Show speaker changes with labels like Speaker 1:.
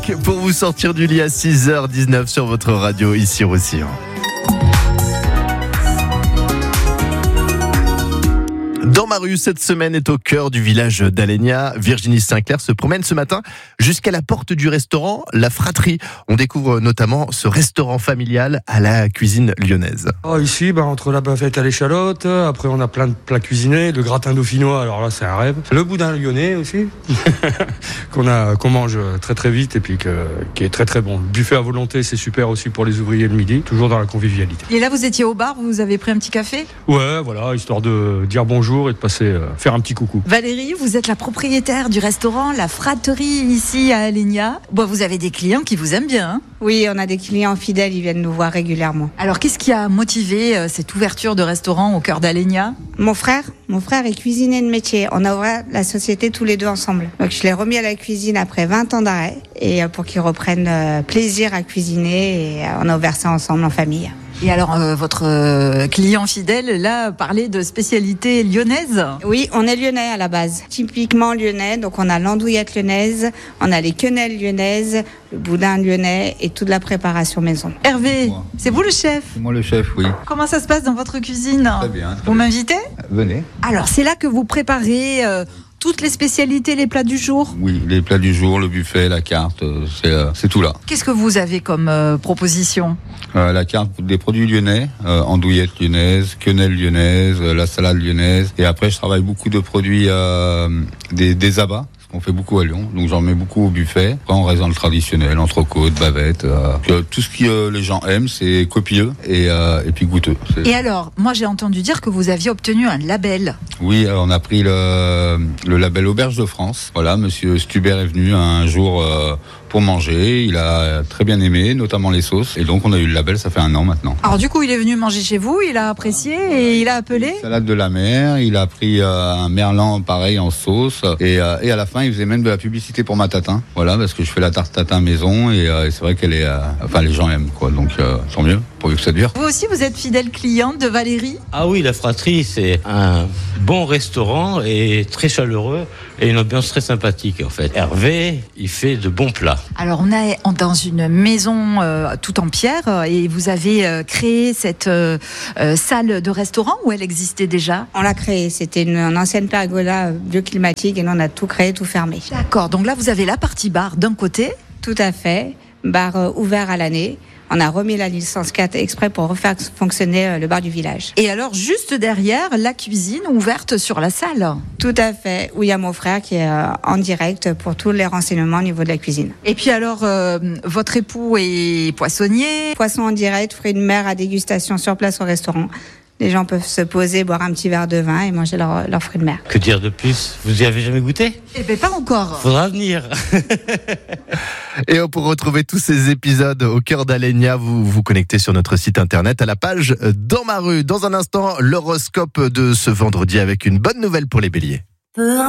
Speaker 1: Pour vous sortir du lit à 6h19 sur votre radio ici Roussillon. Dans ma rue, cette semaine est au cœur du village d'Alenia. Virginie Sinclair se promène ce matin jusqu'à la porte du restaurant La Fratterie. On découvre notamment ce restaurant familial à la cuisine lyonnaise.
Speaker 2: Ici, entre la bavette à l'échalote, après on a plein de plats cuisinés, le gratin dauphinois, alors là c'est un rêve. Le boudin lyonnais aussi, qu'on mange très très vite et puis qui est très très bon. Le buffet à volonté, c'est super aussi pour les ouvriers le midi, toujours dans la convivialité.
Speaker 3: Et là vous étiez au bar, vous avez pris un petit café ?
Speaker 2: Ouais, voilà, histoire de dire bonjour et de passer faire un petit coucou.
Speaker 3: Valérie, vous êtes la propriétaire du restaurant La Fratterie ici à Alenia. Bon, vous avez des clients qui vous aiment bien, hein ?
Speaker 4: Oui, on a des clients fidèles, ils viennent nous voir régulièrement.
Speaker 3: Alors, qu'est-ce qui a motivé cette ouverture de restaurant au cœur d'Alenia ?
Speaker 4: Mon frère est cuisinier de métier. On a ouvert la société tous les deux ensemble. Donc, je l'ai remis à la cuisine après 20 ans d'arrêt et pour qu'il reprenne plaisir à cuisiner et on a ouvert ça ensemble en famille.
Speaker 3: Et alors, votre client fidèle, là, parlait de spécialité lyonnaise ?
Speaker 4: Oui, on est lyonnais à la base. Typiquement lyonnais, donc on a l'andouillette lyonnaise, on a les quenelles lyonnaises, le boudin lyonnais et toute la préparation maison.
Speaker 3: Hervé, c'est vous le chef ?
Speaker 5: C'est moi le chef, oui.
Speaker 3: Comment ça se passe dans votre cuisine ?
Speaker 5: Très bien.
Speaker 3: Vous m'invitez ?
Speaker 5: Venez.
Speaker 3: Alors, c'est là que vous préparez toutes les spécialités, les plats du jour ?
Speaker 5: Oui, les plats du jour, le buffet, la carte, c'est tout là.
Speaker 3: Qu'est-ce que vous avez comme proposition ?
Speaker 5: La carte des produits lyonnais, andouillette lyonnaise, quenelle lyonnaise, la salade lyonnaise. Et après, je travaille beaucoup de produits, des abats. On fait beaucoup à Lyon, donc j'en mets beaucoup au buffet. Après, on reste dans le traditionnel, entrecôte, bavette. Tout ce que les gens aiment, c'est copieux et puis goûteux.
Speaker 3: Et alors, moi j'ai entendu dire que vous aviez obtenu un label.
Speaker 5: Oui, on a pris le label Auberge de France. Voilà, monsieur Stuber est venu un jour pour manger. Il a très bien aimé, notamment les sauces. Et donc, on a eu le label, ça fait 1 an maintenant.
Speaker 3: Alors du coup, il est venu manger chez vous, il a apprécié et il a appelé ?
Speaker 5: Salade de la mer, il a pris un merlan pareil en sauce. Et à la fin, il faisait même de la publicité pour ma tatin. Voilà, parce que je fais la tarte tatin maison et c'est vrai qu'elle est... les gens aiment, quoi. Donc, tant mieux, pourvu que ça dure.
Speaker 3: Vous aussi, vous êtes fidèle cliente de Valérie ?
Speaker 6: Ah oui, La Fratterie, c'est un bon restaurant et très chaleureux et une ambiance très sympathique, en fait. Hervé, il fait de bons plats.
Speaker 3: Alors, on est dans une maison tout en pierre et vous avez créé cette salle de restaurant où elle existait déjà ?
Speaker 4: On l'a créée, c'était une ancienne pergola bioclimatique et nous on a tout créé, tout fermé.
Speaker 3: D'accord, donc là vous avez la partie bar d'un côté.
Speaker 4: Tout à fait, bar ouvert à l'année. On a remis la licence 4 exprès pour refaire fonctionner le bar du village.
Speaker 3: Et alors, juste derrière, la cuisine ouverte sur la salle.
Speaker 4: Tout à fait, où il y a mon frère qui est en direct pour tous les renseignements au niveau de la cuisine.
Speaker 3: Et puis alors, votre époux est poissonnier.
Speaker 4: Poisson en direct, fruits de mer à dégustation sur place au restaurant. Les gens peuvent se poser, boire un petit verre de vin et manger leurs fruits de mer.
Speaker 6: Que dire de plus ? Vous y avez jamais goûté ?
Speaker 3: Eh bien, pas encore.
Speaker 6: Faudra venir.
Speaker 1: Et pour retrouver tous ces épisodes au cœur d'Alenia, vous vous connectez sur notre site internet à la page Dans ma rue. Dans un instant, l'horoscope de ce vendredi avec une bonne nouvelle pour les béliers.